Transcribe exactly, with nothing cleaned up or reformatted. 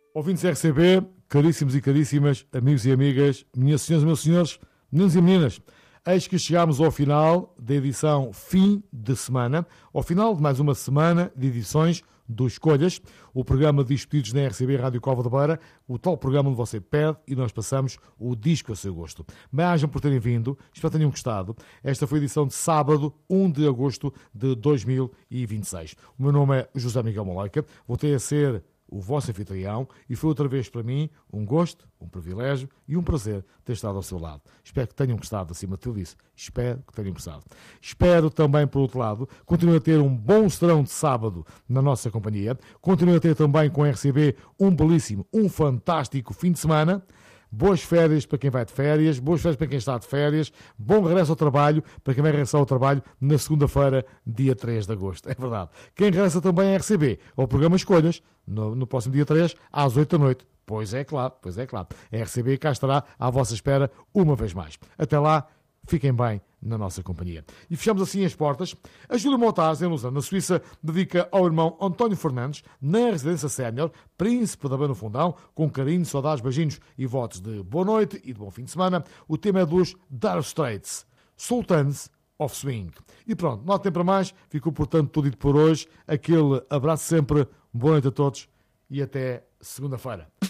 Ouvintes R C B, caríssimos e caríssimas, amigos e amigas, minhas senhoras e meus senhores, meninos e meninas, eis que chegámos ao final da edição fim de semana, ao final de mais uma semana de edições do Escolhas, o programa de despedidos na R C B Rádio Cova da Beira, o tal programa onde você pede e nós passamos o disco a seu gosto. Bem-ajam por terem vindo, espero que tenham gostado. Esta foi a edição de sábado, primeiro de agosto de dois mil e vinte e seis. O meu nome é José Miguel Moleica, voltei a ser o vosso anfitrião, e foi outra vez para mim um gosto, um privilégio e um prazer ter estado ao seu lado. Espero que tenham gostado, acima de tudo isso. Espero que tenham gostado. Espero também, por outro lado, continuem a ter um bom serão de sábado na nossa companhia. Continuem a ter também com a R C B um belíssimo, um fantástico fim de semana. Boas férias para quem vai de férias, boas férias para quem está de férias, bom regresso ao trabalho para quem vai regressar ao trabalho na segunda-feira, dia três de agosto. É verdade. Quem regressa também à R C B, ao programa Escolhas, no, no próximo dia três, às oito da noite. Pois é claro, pois é claro. A R C B cá estará à vossa espera uma vez mais. Até lá, fiquem bem na nossa companhia. E fechamos assim as portas. A Júlia Montares, em Lausanne, na Suíça, dedica ao irmão António Fernandes, na residência sénior, príncipe da Banda Fundão, com carinho, saudades, beijinhos e votos de boa noite e de bom fim de semana. O tema é dos Dire Straits, Sultans of Swing. E pronto, não há tempo para mais. Ficou, portanto, tudo dito por hoje. Aquele abraço sempre, boa noite a todos e até segunda-feira.